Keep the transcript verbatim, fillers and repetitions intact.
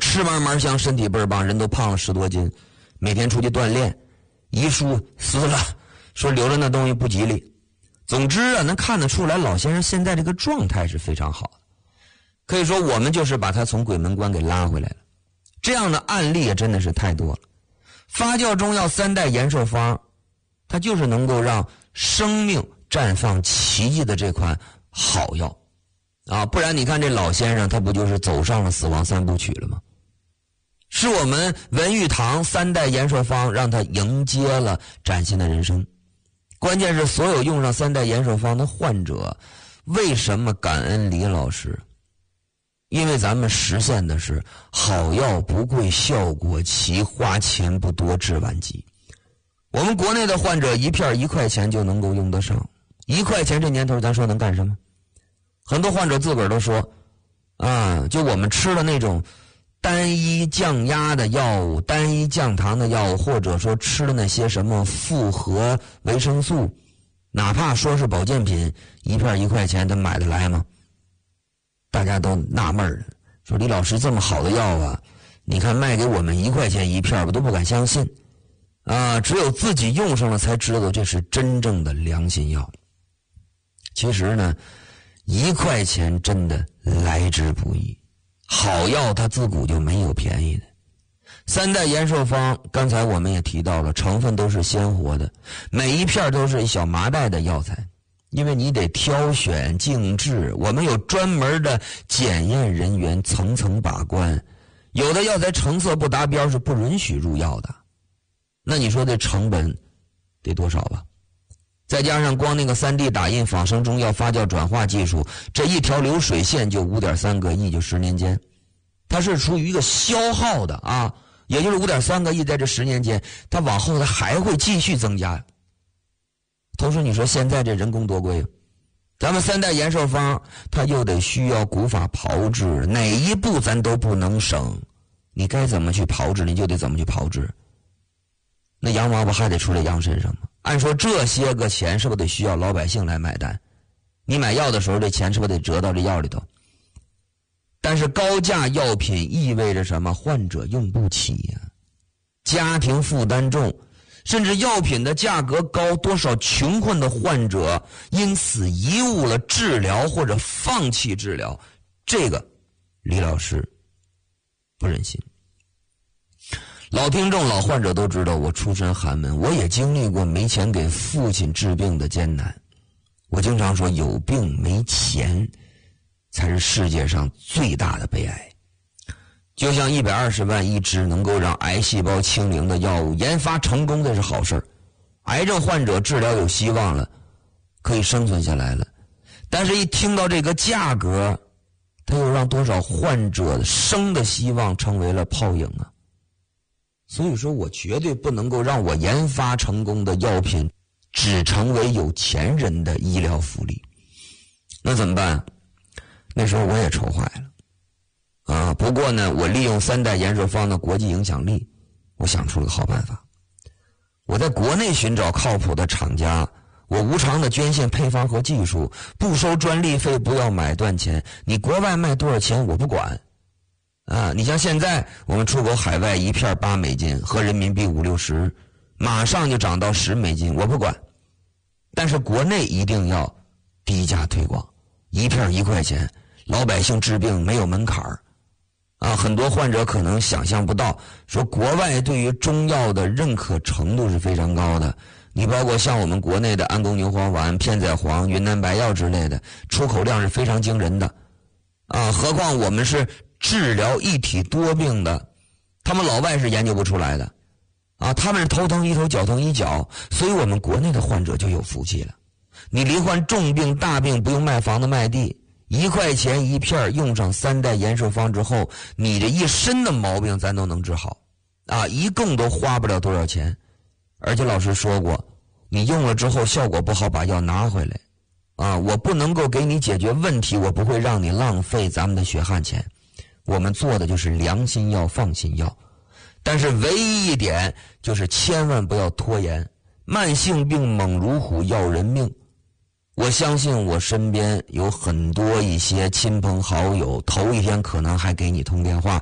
吃嘛嘛香，身体倍儿棒，人都胖了十多斤，每天出去锻炼，遗书撕了，说留着那东西不吉利。总之啊，能看得出来老先生现在这个状态是非常好的，可以说我们就是把他从鬼门关给拉回来了。这样的案例也真的是太多了。发酵中药三代延寿方，它就是能够让生命绽放奇迹的这款好药啊！不然你看这老先生他不就是走上了死亡三部曲了吗？是我们文玉堂三代延寿方让他迎接了崭新的人生。关键是所有用上三代延寿方的患者，为什么感恩李老师？因为咱们实现的是好药不贵，效果齐，花钱不多，治晚疾。我们国内的患者一片一块钱就能够用得上，一块钱这年头咱说能干什么？很多患者自个儿都说啊，就我们吃了那种单一降压的药物，单一降糖的药物，或者说吃了那些什么复合维生素，哪怕说是保健品，一片一块钱他买得来吗？大家都纳闷了，说李老师这么好的药啊，你看卖给我们一块钱一片，我都不敢相信啊！只有自己用上了才知道这是真正的良心药。其实呢，一块钱真的来之不易，好药它自古就没有便宜的。三代延寿方刚才我们也提到了，成分都是鲜活的，每一片都是一小麻袋的药材。因为你得挑选静置，我们有专门的检验人员层层把关，有的药材成色不达标是不允许入药的。那你说这成本得多少吧？再加上光那个 三 D 打印仿生中药发酵转化技术，这一条流水线就 五点三个亿，就十年间。它是处于一个消耗的啊，也就是 五点三个亿，在这十年间它往后它还会继续增加。同时你说现在这人工多贵啊，咱们三代延寿方它又得需要古法炮制，哪一步咱都不能省，你该怎么去炮制你就得怎么去炮制，那羊毛不还得出在羊身上吗？按说这些个钱是不是得需要老百姓来买单？你买药的时候这钱是不是得折到这药里头？但是高价药品意味着什么？患者用不起呀、啊，家庭负担重，甚至药品的价格高，多少穷困的患者因此贻误了治疗或者放弃治疗，这个李老师不忍心。老听众老患者都知道我出身寒门，我也经历过没钱给父亲治病的艰难。我经常说有病没钱才是世界上最大的悲哀。就像一百二十万一支能够让癌细胞清零的药物研发成功，这是好事，癌症患者治疗有希望了，可以生存下来了。但是一听到这个价格，它又让多少患者生的希望成为了泡影啊！所以说我绝对不能够让我研发成功的药品只成为有钱人的医疗福利。那怎么办？那时候我也愁坏了啊！不过呢，我利用三代延寿方的国际影响力，我想出了个好办法。我在国内寻找靠谱的厂家，我无偿的捐献配方和技术，不收专利费，不要买断钱。你国外卖多少钱我不管啊！你像现在我们出口海外一片八美金，合人民币五六十，马上就涨到十美金，我不管。但是国内一定要低价推广，一片一块钱，老百姓治病没有门槛儿啊！很多患者可能想象不到，说国外对于中药的认可程度是非常高的。你包括像我们国内的安宫牛黄丸、片仔癀、云南白药之类的，出口量是非常惊人的啊！何况我们是治疗一体多病的，他们老外是研究不出来的啊！他们是头疼一头，脚疼一脚，所以我们国内的患者就有福气了。你罹患重病大病，不用卖房子卖地，一块钱一片，用上三代延寿方之后，你这一身的毛病咱都能治好啊！一共都花不了多少钱。而且老师说过，你用了之后效果不好，把药拿回来啊！我不能够给你解决问题，我不会让你浪费咱们的血汗钱。我们做的就是良心药、放心药，但是唯一一点就是千万不要拖延。慢性病猛如虎，要人命。我相信我身边有很多一些亲朋好友，头一天可能还给你通电话，